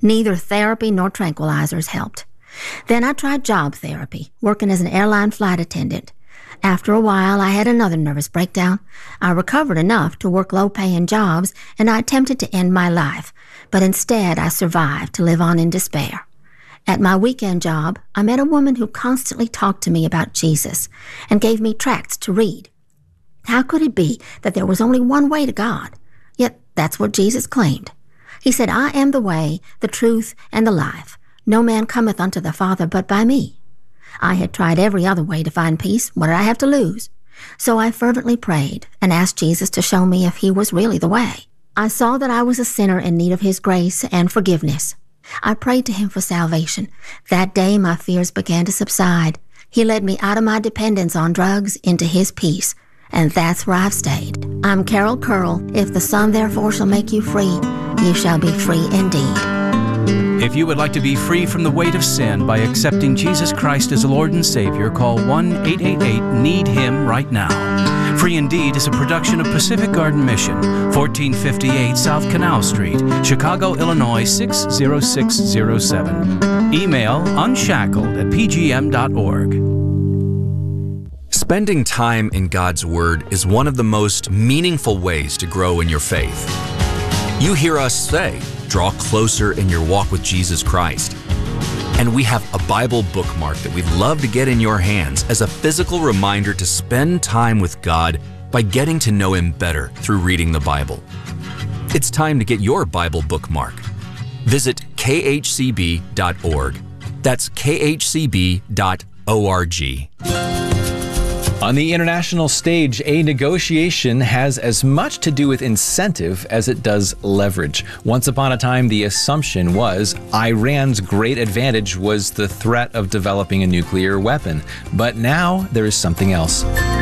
Neither therapy nor tranquilizers helped. Then I tried job therapy, working as an airline flight attendant. After a while, I had another nervous breakdown. I recovered enough to work low-paying jobs, and I attempted to end my life, but instead I survived to live on in despair. At my weekend job, I met a woman who constantly talked to me about Jesus and gave me tracts to read. How could it be that there was only one way to God? Yet that's what Jesus claimed. He said, "I am the way, the truth, and the life. No man cometh unto the Father but by me." I had tried every other way to find peace. What did I have to lose? So I fervently prayed and asked Jesus to show me if he was really the way. I saw that I was a sinner in need of his grace and forgiveness. I prayed to him for salvation. That day my fears began to subside. He led me out of my dependence on drugs into his peace, and that's where I've stayed. I'm Carol Curl. If the Son therefore shall make you free, you shall be free indeed. If you would like to be free from the weight of sin by accepting Jesus Christ as Lord and Savior, call 1-888-NEED-HIM right now. Free Indeed is a production of Pacific Garden Mission, 1458 South Canal Street, Chicago, Illinois 60607. Email unshackled@pgm.org. Spending time in God's Word is one of the most meaningful ways to grow in your faith. You hear us say, draw closer in your walk with Jesus Christ. And we have a Bible bookmark that we'd love to get in your hands as a physical reminder to spend time with God by getting to know Him better through reading the Bible. It's time to get your Bible bookmark. Visit khcb.org. That's khcb.org. On the international stage, a negotiation has as much to do with incentive as it does leverage. Once upon a time, the assumption was Iran's great advantage was the threat of developing a nuclear weapon. But now there is something else.